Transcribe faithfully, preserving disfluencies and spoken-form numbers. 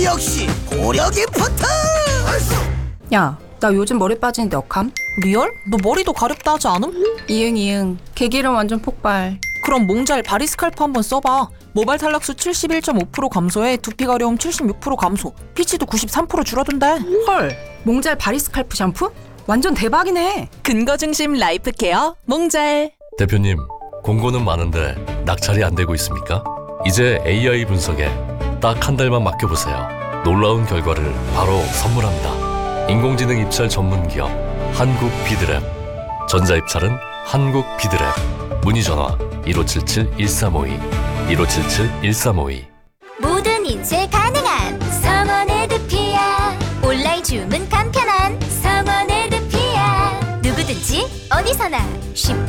역시 고려기프트. 야, 나 요즘 머리 빠지는데 어감? 리얼? 너 머리도 가렵다 하지 않음? 이응 이응 개기름 완전 폭발. 그럼 몽잘 바리스칼프 한번 써봐. 모발 탈락수 칠십일 점 오 퍼센트 감소에 두피 가려움 칠십육 퍼센트 감소, 피치도 구십삼 퍼센트 줄어든대. 헐, 몽잘 바리스칼프 샴푸? 완전 대박이네. 근거 중심 라이프 케어 몽잘. 대표님, 공고는 많은데 낙찰이 안 되고 있습니까? 이제 에이아이 분석에 딱 한 달만 맡겨보세요. 놀라운 결과를 바로 선물합니다. 인공지능 입찰 전문 기업 한국 비드랩. 전자 입찰은 한국 비드랩. 문의 전화 일오칠칠 일삼오이 일오칠칠 일삼오이. 모든 인쇄 가능한 성원의 드피아. 온라인 주문 간편한 성원의 드피아. 누구든지 어디서나 쉽게